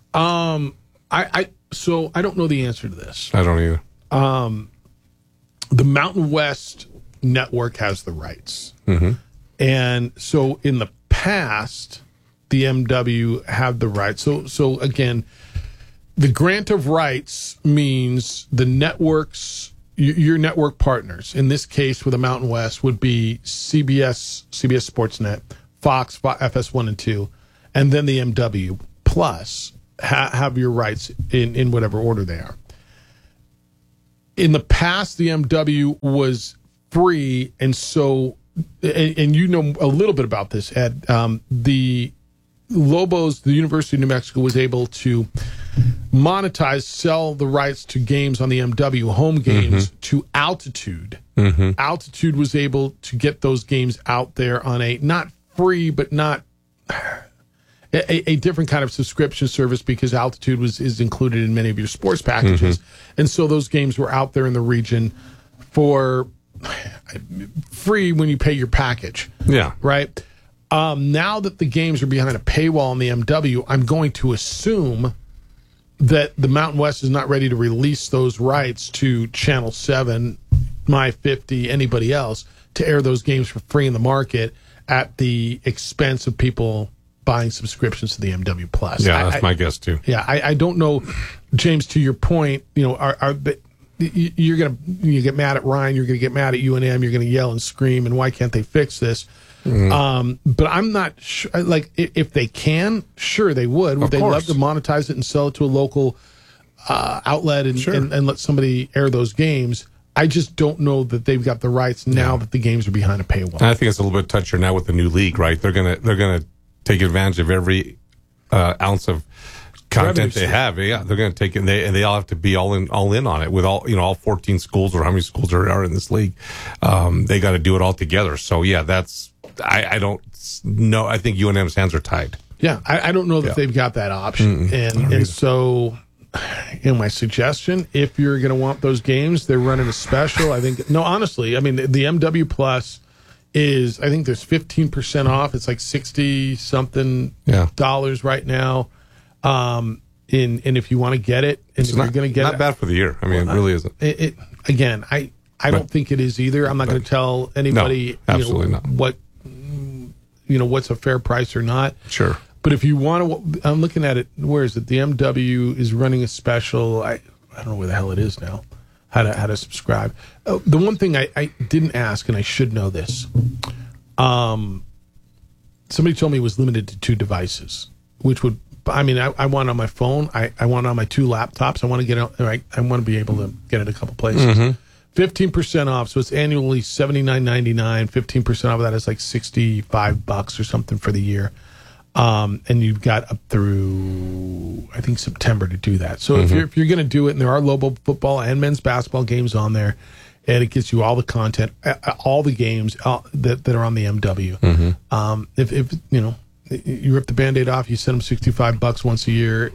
So I don't know the answer to this. I don't either. But the Mountain West network has the rights. Mm-hmm. And so in the past, the MW had the rights. So again, the grant of rights means the networks, your network partners, in this case with the Mountain West, would be CBS Sportsnet, Fox, FS1 and 2, and then the MW Plus have your rights in whatever order they are. In the past, the MW was free, and so, and you know a little bit about this, Ed, the Lobos, the University of New Mexico, was able to monetize, sell the rights to games on the MW, home games, to Altitude. Mm-hmm. Altitude was able to get those games out there on a not free, but not a different kind of subscription service, because Altitude is included in many of your sports packages. And so those games were out there in the region for free when you pay your package. Yeah. Right? Now that the games are behind a paywall on the MW, I'm going to assume that the Mountain West is not ready to release those rights to Channel 7, My 50, anybody else, to air those games for free in the market at the expense of people buying subscriptions to the MW Plus. Yeah, that's my guess too. Yeah, I don't know, James, to your point, you know, you get mad at Ryan, you're going to get mad at UNM, you're going to yell and scream, and why can't they fix this? But I'm not sure, like, if they can, sure they would. Would they love to monetize it and sell it to a local outlet and let somebody air those games? I just don't know that they've got the rights now that the games are behind a paywall. And I think it's a little bit touchier now with the new league, right? They're gonna take advantage of every ounce of content they have. Yeah, they're going to take it, and they all have to be all in on it with all 14 schools, or how many schools there are in this league. They got to do it all together. So yeah, I don't know. I think UNM's hands are tied. Yeah, I don't know that they've got that option, and so. My suggestion, if you're going to want those games, they're running a special. I think, no, honestly, I mean, the MW Plus is, I think there's 15% off. It's like 60 something dollars right now. And if you want to get it, and if you're going to get not bad for the year. I mean, it really isn't. Again, I don't think it is either. I'm not going to tell anybody absolutely not. What's a fair price or not. Sure. But if you want to, I'm looking at it. Where is it? The MW is running a special. I don't know where the hell it is now. How to subscribe? The one thing I didn't ask, and I should know this. Somebody told me it was limited to 2 devices, which would. I mean, I want it on my phone. I want it on my 2 laptops. I want to get it. I want to be able to get it a couple places. 15% off. So it's annually $79.99. 15% off of that is like $65 or something for the year. And you've got up through, I think, September to do that. So if you're going to do it, and there are Lobo football and men's basketball games on there, and it gets you all the content, all the games that are on the MW. If you rip the Band-Aid off, you send them $65 once a year,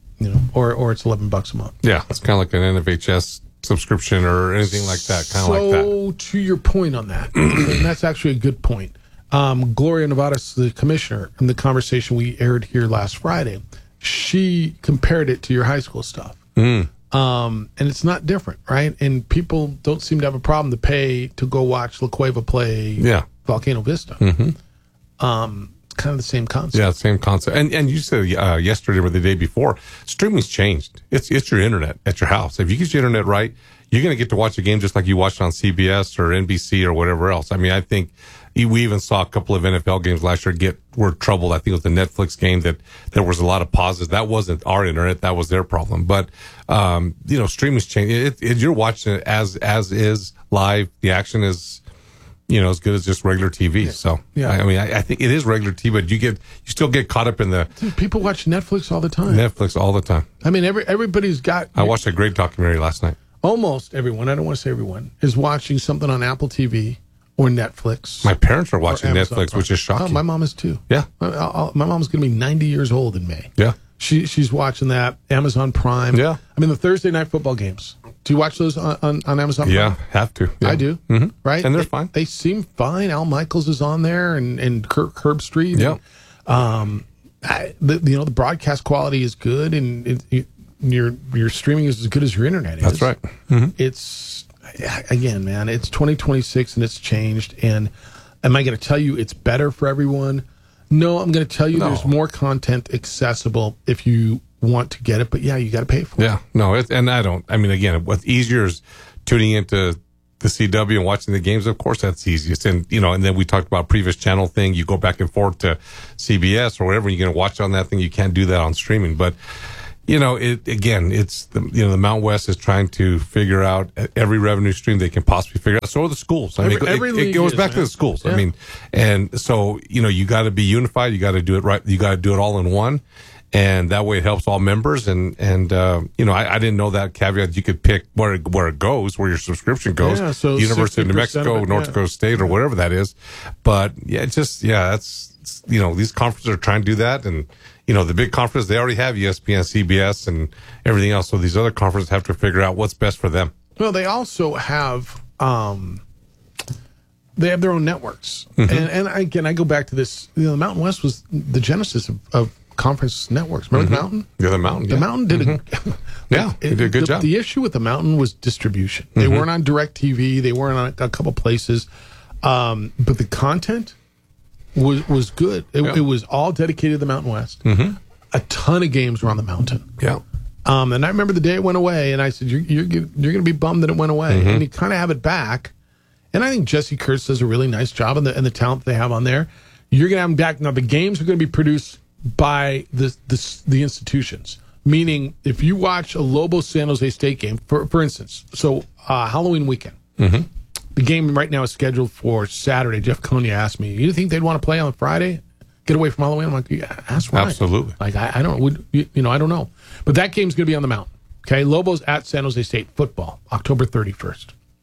or it's $11 a month. Yeah, it's kind of like an NFHS subscription or anything like that. So to your point on that, and that's actually a good point. Gloria Nevadas, the commissioner, in the conversation we aired here last Friday, she compared it to your high school stuff. And it's not different, right? And people don't seem to have a problem to pay to go watch La Cueva play Volcano Vista. Kind of the same concept. Yeah, same concept. And you said yesterday or the day before, streaming's changed. It's your internet at your house. If you get your internet right, you're going to get to watch a game just like you watched on CBS or NBC or whatever else. I mean, I think we even saw a couple of NFL games last year were troubled. I think it was the Netflix game that there was a lot of pauses. That wasn't our internet. That was their problem. But, streaming's changed. You're watching it as is live. The action is, as good as just regular TV. Yeah. So, I mean, I think it is regular TV, but you still get caught up in the... Dude, people watch Netflix all the time. Netflix all the time. I mean, everybody's got... I watched a great documentary last night. Almost everyone, I don't want to say everyone, is watching something on Apple TV or Netflix. My parents are watching Netflix, which is shocking. Oh, my mom is too. Yeah. My mom's going to be 90 years old in May. Yeah. She's watching that. Amazon Prime. Yeah. I mean, the Thursday night football games. Do you watch those on Amazon Prime? Yeah, have to. Yeah. I do. Right? And they're fine. They seem fine. Al Michaels is on there and Herb Street. Yeah. The broadcast quality is good, and your streaming is as good as your internet is. That's right. It's again, man, it's 2026 and it's changed. And am I going to tell you it's better for everyone? No, I'm going to tell you there's more content accessible if you want to get it. But yeah, you got to pay for it. Yeah, no, again, what's easier is tuning into the CW and watching the games. Of course, that's easiest. And, and then we talked about previous channel thing. You go back and forth to CBS or whatever, you're going to watch on that thing. You can't do that on streaming. But, it's the Mountain West is trying to figure out every revenue stream they can possibly figure out. So are the schools. It goes back to the schools. Yeah. And so, you got to be unified. You got to do it right. You got to do it all in one. And that way it helps all members. And I didn't know that caveat. You could pick where it goes, where your subscription goes. Yeah, so University of New Mexico, North Dakota State, or whatever that is. But that's, these conferences are trying to do that. And, the big conferences, they already have ESPN, CBS, and everything else. So these other conferences have to figure out what's best for them. Well, they also have, they have their own networks. Mm-hmm. And again, I go back to this, the Mountain West was the genesis of conference networks. Remember the Mountain? Yeah, the Mountain. The Mountain did they did a good job. The issue with the Mountain was distribution. They weren't on DirecTV. They weren't on a couple places. But the content was good. It was all dedicated to the Mountain West. Mm-hmm. A ton of games were on the Mountain. Yeah. And I remember the day it went away, and I said, you're going to be bummed that it went away. And you kind of have it back. And I think Jesse Kurtz does a really nice job, and the talent they have on there. You're going to have them back. Now, the games are going to be produced by the institutions. Meaning, if you watch a Lobos San Jose State game, for instance, so Halloween weekend, the game right now is scheduled for Saturday. Jeff Konya asked me, "You think they'd want to play on Friday? Get away from Halloween?" I'm like, "Yeah, ask why." Absolutely. Like I don't, I don't know. But that game's going to be on the Mountain. Okay, Lobos at San Jose State football, October 31st,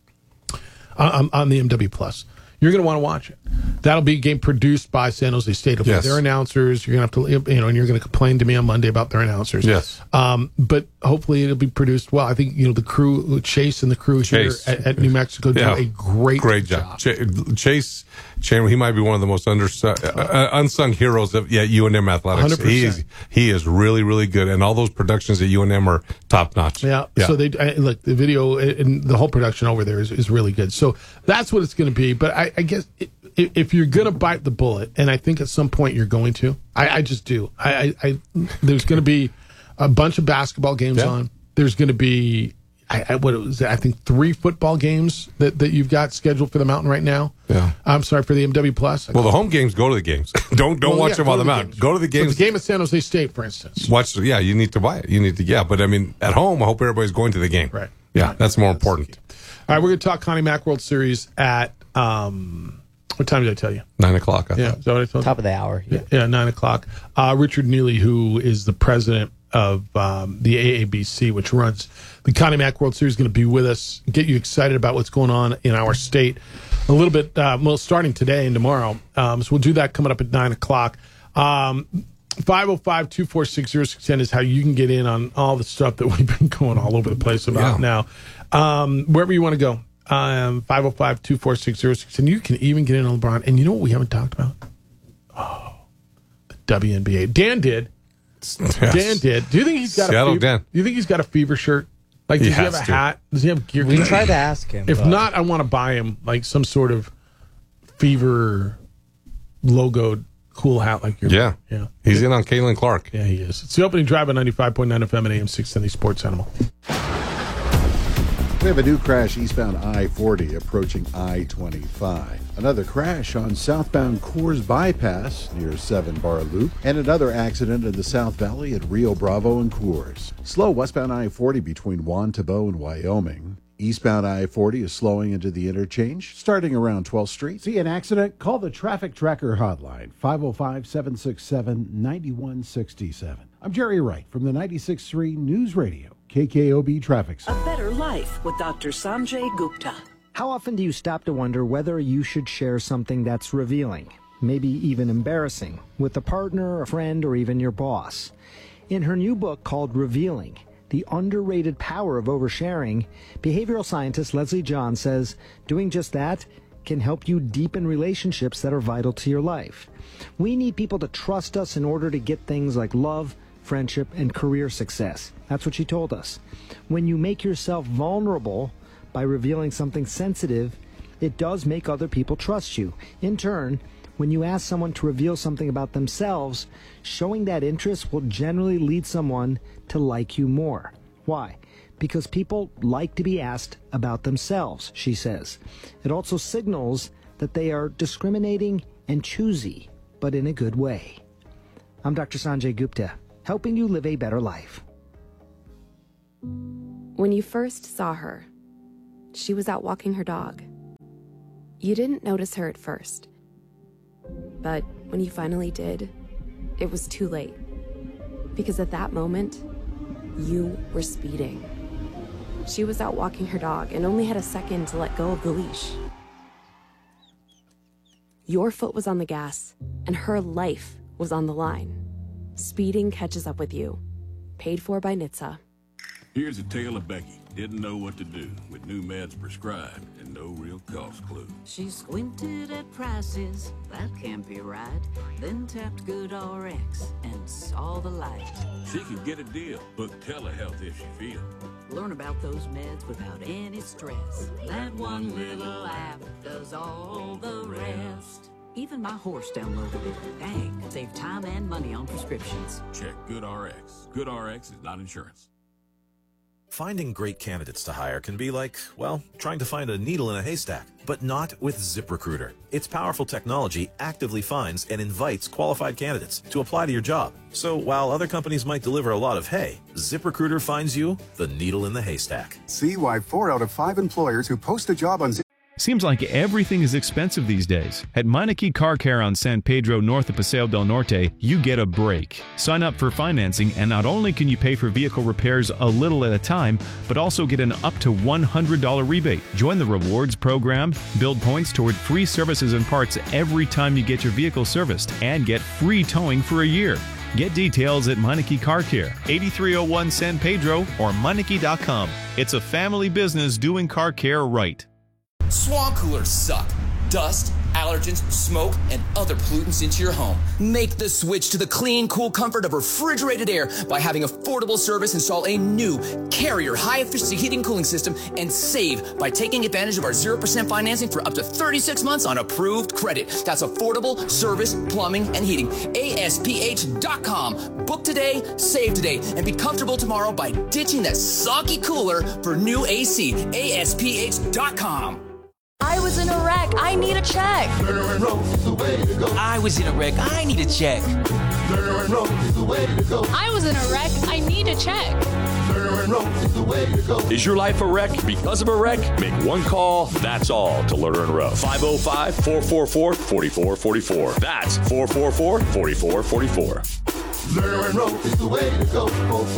on the MW Plus. You're going to want to watch it. That'll be a game produced by San Jose State. Yes. Their announcers. You're going to have to, and you're going to complain to me on Monday about their announcers. Yes. But hopefully it'll be produced well. I think, the crew, Chase and the crew here at New Mexico do a great job. Chase Chandler, he might be one of the most unsung heroes of UNM athletics. 100%. He is really, really good. And all those productions at UNM are top notch. Yeah. So look, the video and the whole production over there is really good. So that's what it's going to be. But I guess if you're going to bite the bullet, and I think at some point you're going to, I just do. There's going to be a bunch of basketball games on. There's going to be, I think 3 football games that you've got scheduled for the Mountain right now. Yeah. I'm sorry, for the MW Plus. Well, the home games, go to the games. Don't watch them on the Mountain. Go to the games. But the game at San Jose State, for instance. You need to buy it. But at home, I hope everybody's going to the game. Right. Yeah, that's more important. All right, we're going to talk Connie Mack World Series at, what time did I tell you? 9 o'clock, I thought. Is that what I told you? Top of the hour. Yeah, 9 o'clock. Richard Neely, who is the president of the AABC, which runs the Connie Mack World Series, is going to be with us, get you excited about what's going on in our state a little bit, starting today and tomorrow. So we'll do that coming up at 9 o'clock. 505-246-0610 is how you can get in on all the stuff that we've been going all over the place about now. Wherever you want to go. 505-246-0610. You can even get in on LeBron. And you know what we haven't talked about? Oh, the WNBA. Dan did. Yes. Dan did. Do you think he's got Seattle a fever? Dan. Do you think he's got a fever shirt? Like, does he have a hat? Does he have gear? We tried to ask him. If not, I want to buy him like some sort of fever logoed cool hat like yours. Yeah. He's in on Caitlin Clark. Yeah, he is. It's the opening drive on 95.9 FM and AM 670 Sports Animal. We have a new crash eastbound I-40 approaching I-25. Another crash on southbound Coors Bypass near 7 Bar Loop. And another accident in the South Valley at Rio Bravo and Coors. Slow westbound I-40 between Juan Tabo and Wyoming. Eastbound I-40 is slowing into the interchange, starting around 12th Street. See an accident? Call the Traffic Tracker hotline, 505-767-9167. I'm Jerry Wright from the 96.3 News Radio, KKOB Traffic Center. A better life with Dr. Sanjay Gupta. How often do you stop to wonder whether you should share something that's revealing, maybe even embarrassing, with a partner, a friend, or even your boss? In her new book called Revealing, The Underrated Power of Oversharing, behavioral scientist Leslie John says doing just that can help you deepen relationships that are vital to your life. We need people to trust us in order to get things like love, friendship, and career success. That's what she told us. When you make yourself vulnerable by revealing something sensitive, it does make other people trust you. In turn, when you ask someone to reveal something about themselves, showing that interest will generally lead someone to like you more. Why? Because people like to be asked about themselves, she says. It also signals that they are discriminating and choosy, but in a good way. I'm Dr. Sanjay Gupta, helping you live a better life. When you first saw her, she was out walking her dog. You didn't notice her at first. But when you finally did, it was too late. Because at that moment, you were speeding. She was out walking her dog and only had a second to let go of the leash. Your foot was on the gas, and her life was on the line. Speeding catches up with you. Paid for by NHTSA. Here's a tale of Becky. Didn't know what to do with new meds prescribed and no real cost clue. She squinted at prices, that can't be right. Then tapped GoodRx and saw the light. She could get a deal. Book telehealth if she feels. Learn about those meds without any stress. That one little app does all the rest. Even my horse downloaded it. Dang, save time and money on prescriptions. Check GoodRx. GoodRx is not insurance. Finding great candidates to hire can be like, well, trying to find a needle in a haystack, but not with ZipRecruiter. Its powerful technology actively finds and invites qualified candidates to apply to your job. So while other companies might deliver a lot of hay, ZipRecruiter finds you the needle in the haystack. See why 4 out of 5 employers who post a job on Seems like everything is expensive these days. At Meineke Car Care on San Pedro north of Paseo del Norte, you get a break. Sign up for financing, and not only can you pay for vehicle repairs a little at a time, but also get an up to $100 rebate. Join the rewards program, build points toward free services and parts every time you get your vehicle serviced, and get free towing for a year. Get details at Meineke Car Care, 8301 San Pedro, or Meineke.com. It's a family business doing car care right. Swamp coolers suck. Dust, allergens, smoke, and other pollutants into your home. Make the switch to the clean, cool comfort of refrigerated air by having affordable service install a new Carrier high-efficiency heating and cooling system and save by taking advantage of our 0% financing for up to 36 months on approved credit. That's affordable service, plumbing, and heating. ASPH.com. Book today, save today, and be comfortable tomorrow by ditching that soggy cooler for new AC. ASPH.com. I was in a wreck. I need a check. Lerner and Rose is the way to go. I was in a wreck. I need a check. Lerner and Rose is the way to go. I was in a wreck. I need a check. Lerner and Rose is the way to go. Is your life a wreck because of a wreck? Make one call, that's all, to Lerner and Rowe. 505-444-4444. That's 444-4444. Lerner and Rose is the way to go.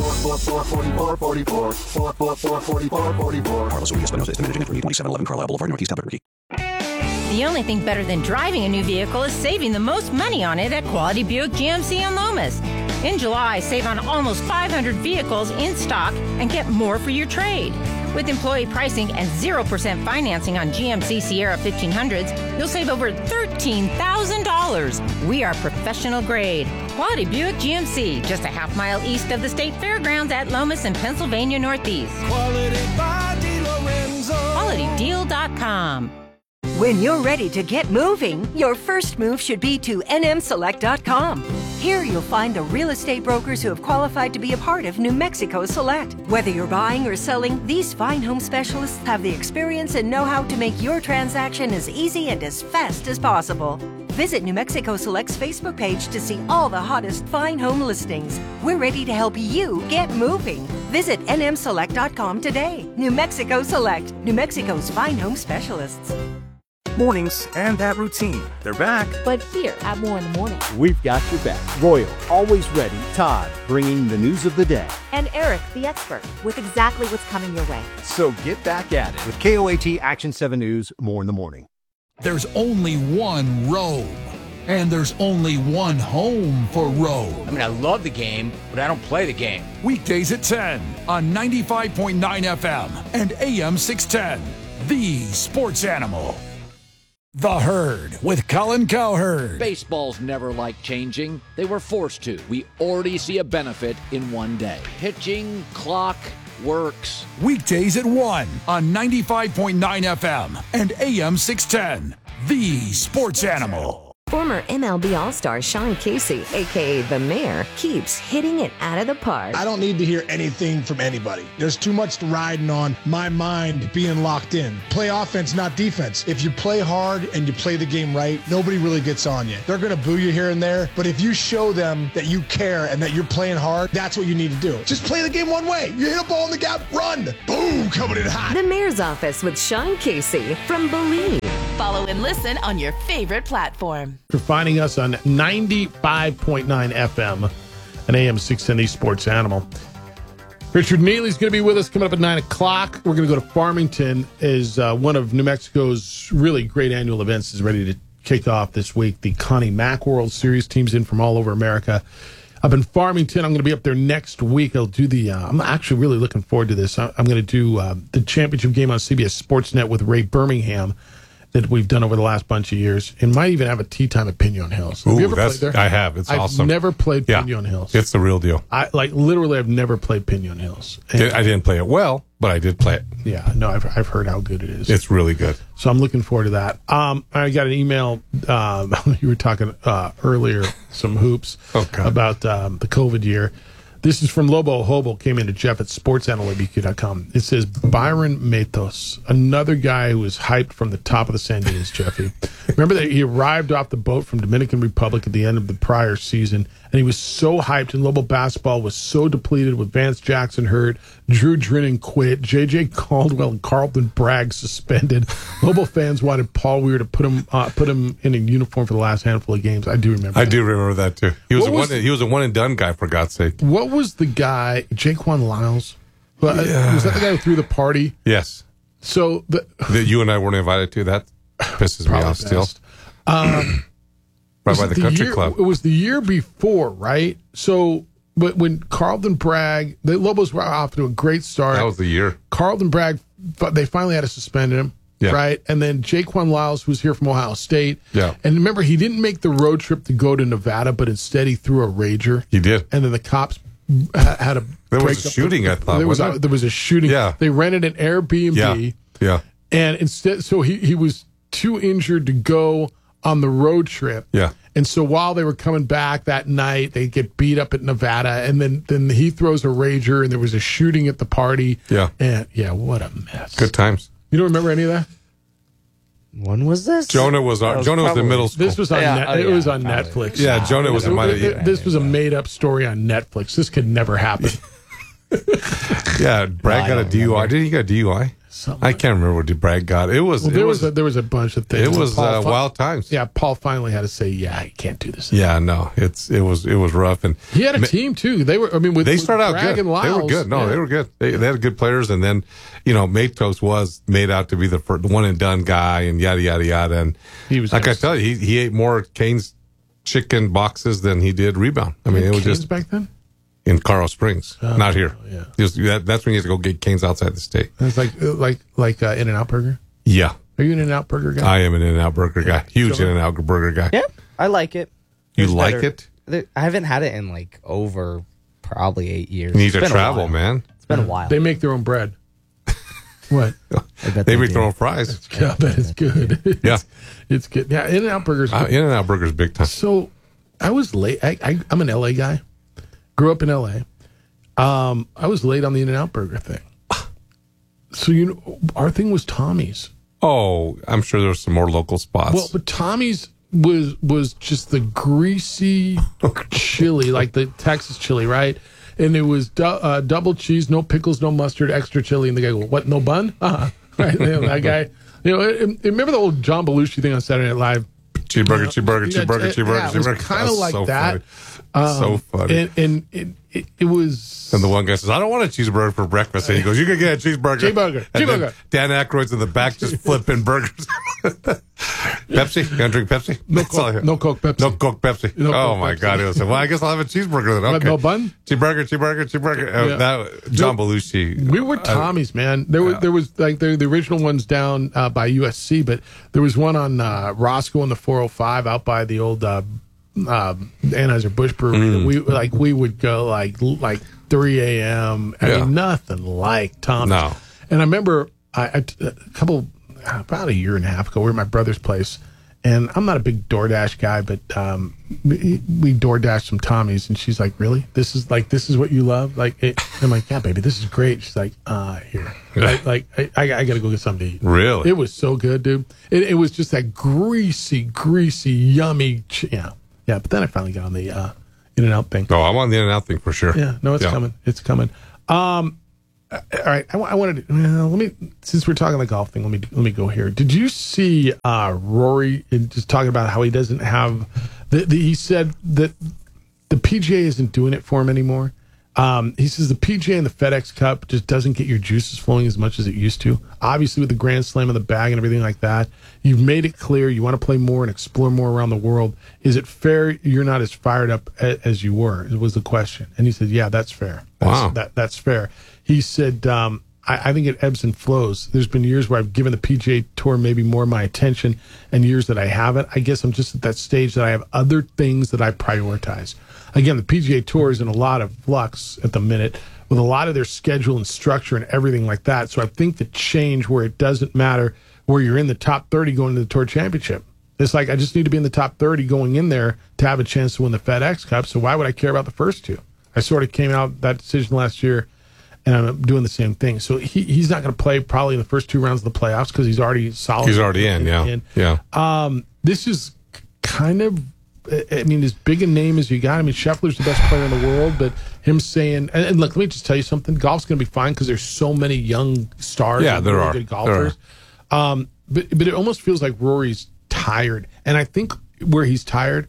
444-4444. 444-4444. Carlos Ruiz Espinosa, Estimate Agent, 2711 Carlisle Boulevard, Northeast Albuquerque. The only thing better than driving a new vehicle is saving the most money on it at Quality Buick GMC in Lomas. In July, save on almost 500 vehicles in stock and get more for your trade. With employee pricing and 0% financing on GMC Sierra 1500s, you'll save over $13,000. We are professional grade. Quality Buick GMC, just a half mile east of the State Fairgrounds at Lomas in Pennsylvania Northeast. Quality by DeLorenzo. QualityDeal.com. When you're ready to get moving, your first move should be to nmselect.com. Here you'll find the real estate brokers who have qualified to be a part of New Mexico Select. Whether you're buying or selling, these fine home specialists have the experience and know-how to make your transaction as easy and as fast as possible. Visit New Mexico Select's Facebook page to see all the hottest fine home listings. We're ready to help you get moving. Visit nmselect.com today. New Mexico Select, New Mexico's fine home specialists. Mornings and that routine. They're back. But here at More in the Morning. We've got your back. Royal, always ready. Todd, bringing the news of the day. And Eric, the expert, with exactly what's coming your way. So get back at it with KOAT Action 7 News, More in the Morning. There's only one Rogue, and there's only one home for Rogue. I mean, I love the game, but I don't play the game. Weekdays at 10 on 95.9 FM and AM 610. The Sports Animal. The Herd with Colin Cowherd. Baseballs never like changing. They were forced to. We already see a benefit in one day. Pitching, clock, works. Weekdays at 1 on 95.9 FM and AM 610. The Sports Animal. Former MLB All-Star Sean Casey, a.k.a. The Mayor, keeps hitting it out of the park. I don't need to hear anything from anybody. There's too much riding on my mind being locked in. Play offense, not defense. If you play hard and you play the game right, nobody really gets on you. They're going to boo you here and there, but if you show them that you care and that you're playing hard, that's what you need to do. Just play the game one way. You hit a ball in the gap, run. Boom, coming in hot. The Mayor's Office with Sean Casey from Believe. Follow and listen on your favorite platform. For finding us on 95.9 FM and AM 610 Sports Animal. Richard Neely's going to be with us coming up at 9 o'clock. We're going to go to Farmington as one of New Mexico's really great annual events is ready to kick off this week. The Connie Mack World Series teams in from all over America. Up in Farmington, I'm going to be up there next week. I'll do the. I'm actually really looking forward to this. I'm going to do the championship game on CBS Sportsnet with Ray Birmingham that we've done over the last bunch of years, and might even have a tea time at Pinon Hills. Have you ever played there? I have. It's awesome. I've never played Pinon Hills. It's the real deal. Literally, I've never played Pinon Hills. And I didn't play it well, but I did play it. Yeah, no, I've heard how good it is. It's really good. So I'm looking forward to that. I got an email. You were talking earlier, some hoops about the COVID year. This is from Lobo Hobo, came into Jeff at sportsanalytics.com. It says, Byron Matos, another guy who was hyped from the top of the San Dimas, Jeffy. Remember that he arrived off the boat from Dominican Republic at the end of the prior season, and he was so hyped, and Lobo basketball was so depleted with Vance Jackson hurt, Drew Drinnan quit, J.J. Caldwell and Carlton Bragg suspended. Lobo fans wanted Paul Weir to put him in a uniform for the last handful of games. I do remember that too. He was a one-and-done guy, for God's sake. What was the guy, Jaquan Lyles? Was that the guy who threw the party? Yes. So that you and I weren't invited to, that pisses me off still. Right by the country club. It was the year before, right? So, but when Carlton Bragg, the Lobos were off to a great start. That was the year. Carlton Bragg, they finally had to suspend him, right? And then Jaquan Lyles, who was here from Ohio State. Yeah. And remember, he didn't make the road trip to go to Nevada, but instead he threw a rager. He did. And then the cops had a There was a shooting, I thought. There was a shooting. Yeah. They rented an Airbnb. Yeah. And instead, so he was too injured to go on the road trip. Yeah. And so while they were coming back that night, they get beat up at Nevada, and then he throws a rager, and there was a shooting at the party. Yeah. And what a mess. Good times. You don't remember any of that? When was this? Jonah was in middle school. This was on it was on Netflix. Yeah, Jonah was in my This was a made up story on Netflix. This could never happen. Yeah, Bragg got a DUI. Did he get a DUI? I can't remember what Bragg got. There was a bunch of things. It was wild times. Yeah, Paul finally had to say, you can't do this. Yeah, no, it was rough, and he had a team too. They were, they started out Bragg good. And Lyles, they were good. No, they were good. They had good players, and then Matos was made out to be the one and done guy, and yada yada yada. And he was I tell you, he ate more Cane's chicken boxes than he did rebound. I mean, it was Cane's just back then. In Carl Springs, not here. Yeah. That's when you have to go get Cane's outside the state. It's like In-N-Out Burger. Yeah. Are you an In-N-Out Burger guy? I am an In-N-Out Burger guy. Huge In-N-Out Burger guy. Yeah, I like it. You like it? I haven't had it in over probably 8 years. You need to travel, man. It's been a while. They make their own bread. What? They make their own fries. Yeah, that is good. Yeah. It's good. Yeah, In-N-Out Burger's good. In-N-Out Burger's big time. So I was late. I'm an LA guy. Grew up in LA. I was late on the In-N-Out Burger thing. So our thing was Tommy's. Oh, I'm sure there were some more local spots. Well, but Tommy's was just the greasy chili, like the Texas chili, right? And it was double cheese, no pickles, no mustard, extra chili. And the guy goes, "What? No bun?" Right? That guy. Remember the old John Belushi thing on Saturday Night Live? Cheeseburger. Yeah, it was kind of like so that. So funny. And it was. And the one guy says, "I don't want a cheeseburger for breakfast." And he goes, "You can get a cheeseburger." Cheeseburger. Dan Aykroyd's in the back just flipping burgers. Pepsi? You want to drink Pepsi? No Coke Pepsi. No Coke Pepsi. Oh, my God. He was like, well, I guess I'll have a cheeseburger then. Okay. No bun? Cheeseburger. John Belushi. We were Tommy's, man. There was like the original ones down by USC, but there was one on Roscoe in the 405 out by the old Anheuser-Busch Brewery. We would go like 3 a.m. I mean, nothing like Tom's. No. And I remember about a year and a half ago, we were at my brother's place, and I'm not a big DoorDash guy, but we DoorDashed some Tommy's, and she's like, "Really? This is what you love?" I'm like, "Yeah, baby, this is great." She's like, "Here, I got to go get something to eat." Really? It was so good, dude. It was just that greasy, yummy. Yeah. But then I finally got on the In-N-Out thing. Oh, I'm on the In-N-Out thing for sure. Yeah, no, it's coming. It's coming. All right, I wanted to, let me, since we're talking the golf thing, let me go here. Did you see Rory just talking about how he doesn't have he said that the PGA isn't doing it for him anymore. He says the PGA and the FedEx Cup just doesn't get your juices flowing as much as it used to. Obviously, with the Grand Slam in the bag and everything like that, you've made it clear you want to play more and explore more around the world. Is it fair you're not as fired up as you were? It was the question. And he said, yeah, that's fair. That's fair. He said, I think it ebbs and flows. There's been years where I've given the PGA Tour maybe more of my attention and years that I haven't. I guess I'm just at that stage that I have other things that I prioritize. Again, the PGA Tour is in a lot of flux at the minute with a lot of their schedule and structure and everything like that. So I think the change where it doesn't matter where you're in the top 30 going to the Tour Championship. It's like I just need to be in the top 30 going in there to have a chance to win the FedEx Cup. So why would I care about the first two? I sort of came out that decision last year, and I'm doing the same thing. So he's not going to play probably in the first two rounds of the playoffs because he's already solid. He's already in, yeah. This is kind of, I mean, as big a name as you got. I mean, Scheffler's the best player in the world, but him saying, and look, let me just tell you something. Golf's going to be fine because there's so many young stars. Yeah, there are. Good golfers. But it almost feels like Rory's tired. And I think where he's tired,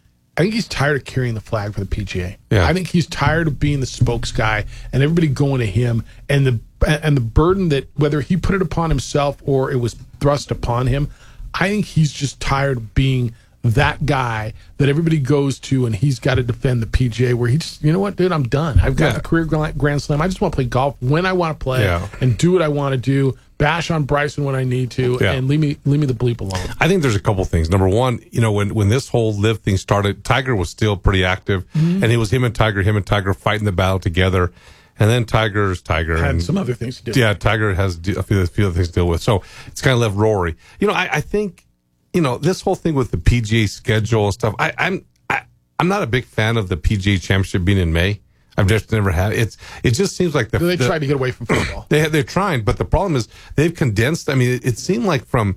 I think he's tired of carrying the flag for the PGA. Yeah. I think he's tired of being the spokes guy and everybody going to him and the burden that whether he put it upon himself or it was thrust upon him. I think he's just tired of being that guy that everybody goes to and he's got to defend the PGA where he just, you know what, dude, I'm done. I've got the career Grand Slam. I just want to play golf when I want to play and do what I want to do. Bash on Bryson when I need to, and leave me the bleep alone. I think there's a couple things. Number one, you know, when this whole live thing started, Tiger was still pretty active, and it was him and Tiger fighting the battle together. And then Tiger had some other things to do. Yeah, Tiger has a few other things to deal with. So it's kind of left Rory. You know, I think, you know, this whole thing with the PGA schedule and stuff. I'm not a big fan of the PGA Championship being in May. I've just never had it. It just seems like they tried to get away from football. They're trying, but the problem is they've condensed. I mean, it seemed like from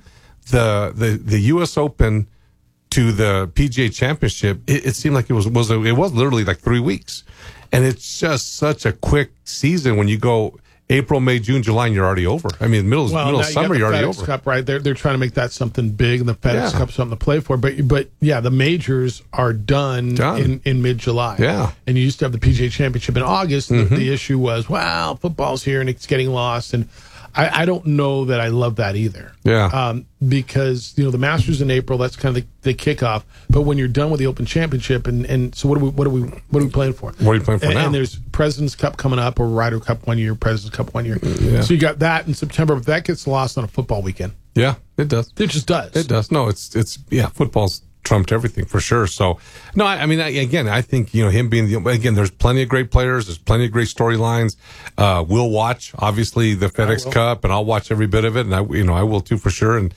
the U.S. Open to the PGA Championship, it seemed like it was literally like 3 weeks, and it's just such a quick season when you go April, May, June, July, and you're already over. I mean, middle of summer, you're already over. Cup, right? They're trying to make that something big, and the FedEx Cup something to play for. But yeah, the majors are done. in mid-July. Yeah, and you used to have the PGA Championship in August. And the issue was, well, football's here and it's getting lost, and I don't know that I love that either. Yeah. Because, you know, the Masters in April, that's kind of the kickoff. But when you're done with the Open Championship, and so what are we playing for? What are you playing for now? And there's President's Cup coming up, or Ryder Cup 1 year, President's Cup 1 year. Yeah. So you got that in September, but that gets lost on a football weekend. Yeah, it does. It just does. It does. No, it's football's trumped everything for sure. So, no, I mean, I think, you know, him being again, there's plenty of great players. There's plenty of great storylines. We'll watch, obviously, the FedEx Cup, and I'll watch every bit of it. And I will too, for sure. And,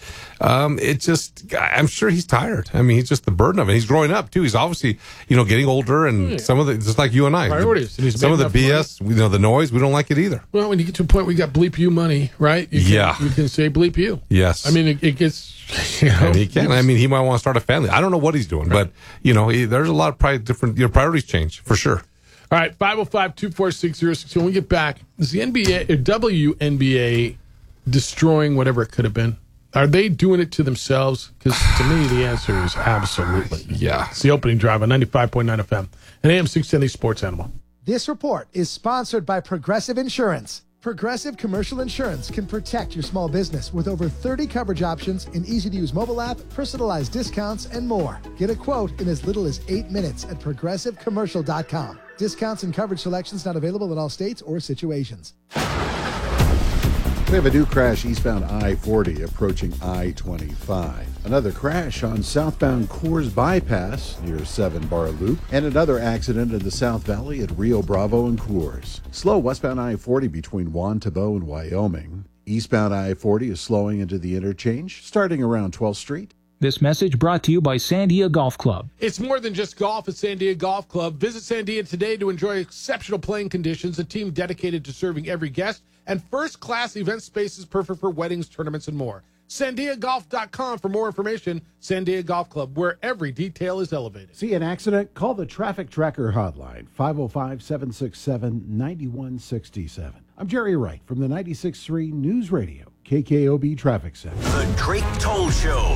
I'm sure he's tired. I mean, he's just the burden of it. He's growing up too. He's obviously, you know, getting older, and some of the, just like you and I, priorities. Some of the BS, you know, the noise, we don't like it either. Well, when you get to a point where you got bleep you money, right? You can say bleep you. Yes. I mean, it gets, you know. And he can. I mean, he might want to start a family. I don't know what he's doing, but, you know, there's a lot of probably different, your priorities change for sure. All right, 505-246-06. When we get back, is the NBA, WNBA destroying whatever it could have been? Are they doing it to themselves? Because to me, the answer is absolutely. Yeah. It's the opening drive on 95.9 FM and AM 610 Sports Animal. This report is sponsored by Progressive Insurance. Progressive Commercial Insurance can protect your small business with over 30 coverage options, an easy-to-use mobile app, personalized discounts, and more. Get a quote in as little as 8 minutes at progressivecommercial.com. Discounts and coverage selections not available in all states or situations. We have a new crash eastbound I-40 approaching I-25. Another crash on southbound Coors Bypass near 7 Bar Loop. And another accident in the South Valley at Rio Bravo and Coors. Slow westbound I-40 between Juan Tabo and Wyoming. Eastbound I-40 is slowing into the interchange starting around 12th Street. This message brought to you by Sandia Golf Club. It's more than just golf at Sandia Golf Club. Visit Sandia today to enjoy exceptional playing conditions, a team dedicated to serving every guest, and first-class event spaces perfect for weddings, tournaments, and more. SandiaGolf.com for more information. Sandia Golf Club, where every detail is elevated. See an accident? Call the Traffic Tracker hotline, 505-767-9167. I'm Jerry Wright from the 96.3 News Radio, KKOB Traffic Center. The Drake Toll Show.